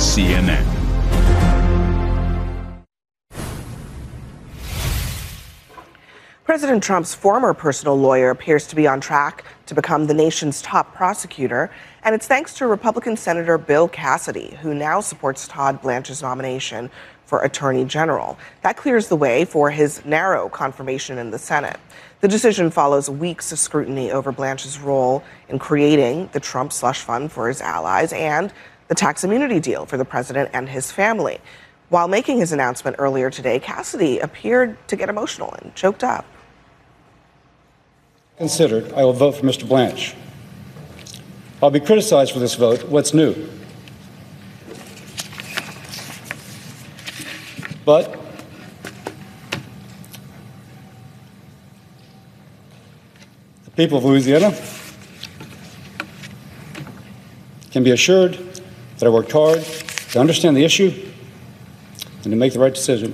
CNN. President Trump's former personal lawyer appears to be on track to become the nation's top prosecutor, and it's thanks to Republican Senator Bill Cassidy, who now supports Todd Blanche's nomination for Attorney General. That clears the way for his narrow confirmation in the Senate. The decision follows weeks of scrutiny over Blanche's role in creating the Trump slush fund for his allies and the tax immunity deal for the president and his family. While making his announcement earlier today, Cassidy appeared to get emotional and choked up. Considered, I will vote for Mr. Blanche. I'll be criticized for this vote. What's new? But the people of Louisiana can be assured that I worked hard to understand the issue and to make the right decision.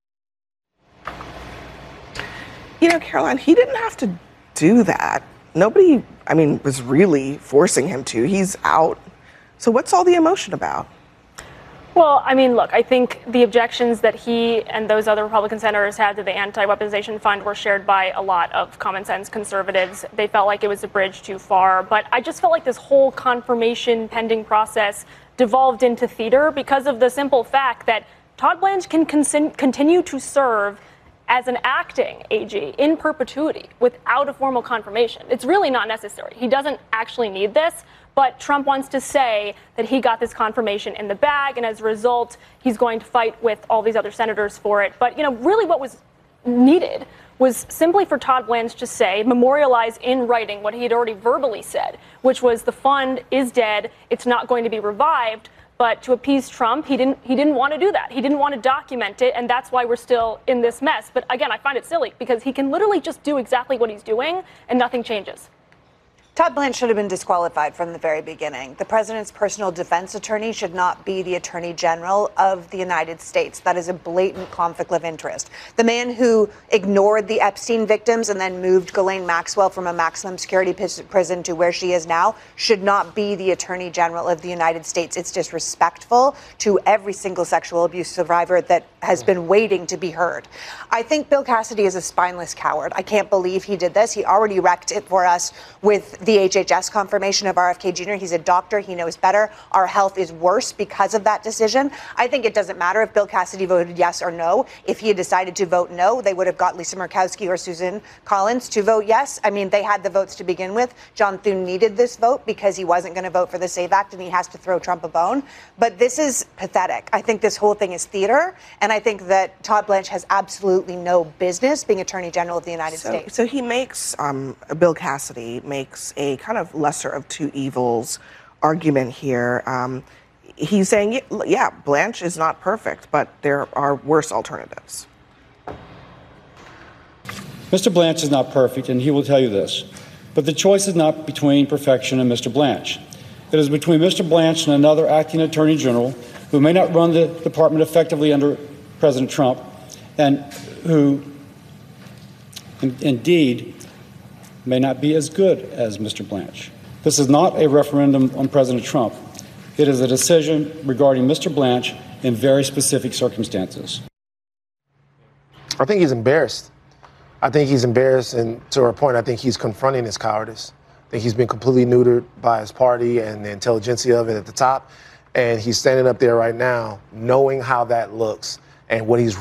You know, Caroline, he didn't have to do that. Nobody, was really forcing him to. He's out. So what's all the emotion about? Well, look, I think the objections that he and those other Republican senators had to the anti-weaponization fund were shared by a lot of common sense conservatives. They felt like it was a bridge too far. But I just felt like this whole confirmation pending process devolved into theater because of the simple fact that Todd Blanche can continue to serve as an acting AG in perpetuity without a formal confirmation. It's really not necessary. He doesn't actually need this, but Trump wants to say that he got this confirmation in the bag, and as a result, he's going to fight with all these other senators for it. But, really what was needed was simply for Todd Blanche to say, memorialize in writing what he had already verbally said, which was the fund is dead, it's not going to be revived. But to appease Trump, he didn't want to do that. He didn't want to document it, and that's why we're still in this mess. But again, I find it silly because he can literally just do exactly what he's doing and nothing changes. Todd Blanche should have been disqualified from the very beginning. The president's personal defense attorney should not be the attorney general of the United States. That is a blatant conflict of interest. The man who ignored the Epstein victims and then moved Ghislaine Maxwell from a maximum security prison to where she is now should not be the attorney general of the United States. It's disrespectful to every single sexual abuse survivor that has been waiting to be heard. I think Bill Cassidy is a spineless coward. I can't believe he did this. He already wrecked it for us with the HHS confirmation of RFK Jr. He's a doctor. He knows better. Our health is worse because of that decision. I think it doesn't matter if Bill Cassidy voted yes or no. If he had decided to vote no, they would have got Lisa Murkowski or Susan Collins to vote yes. They had the votes to begin with. John Thune needed this vote because he wasn't going to vote for the SAVE Act, and he has to throw Trump a bone. But this is pathetic. I think this whole thing is theater, and I think that Todd Blanche has absolutely no business being Attorney General of the United States. So he makes, Bill Cassidy makes a kind of lesser of two evils argument here. He's saying, yeah, Blanche is not perfect, but there are worse alternatives. Mr. Blanche is not perfect, and he will tell you this. But the choice is not between perfection and Mr. Blanche. It is between Mr. Blanche and another acting attorney general who may not run the department effectively under President Trump and who indeed may not be as good as Mr. Blanche. This is not a referendum on President Trump. It is a decision regarding Mr. Blanche in very specific circumstances. I think he's embarrassed. I think he's embarrassed, and to her point, I think he's confronting his cowardice. I think he's been completely neutered by his party and the intelligentsia of it at the top, and he's standing up there right now knowing how that looks and what he's